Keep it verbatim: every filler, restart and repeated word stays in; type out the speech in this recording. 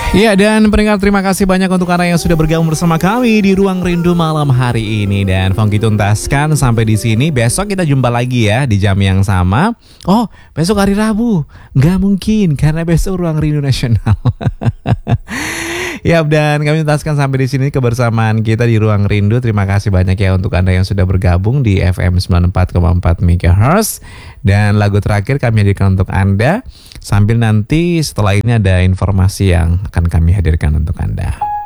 Ya, dan pendengar, terima kasih banyak untuk Anda yang sudah bergabung bersama kami di Ruang Rindu malam hari ini. Dan Funky tuntaskan sampai di sini. Besok kita jumpa lagi ya di jam yang sama. Oh, besok hari Rabu. Nggak mungkin karena besok Ruang Rindu Nasional. Ya, dan kami tuntaskan sampai di sini kebersamaan kita di Ruang Rindu. Terima kasih banyak ya untuk Anda yang sudah bergabung di F M sembilan puluh empat koma empat megahertz. Dan lagu terakhir kami hadirkan untuk Anda. Sambil nanti setelah ini ada informasi yang akan kami hadirkan untuk Anda.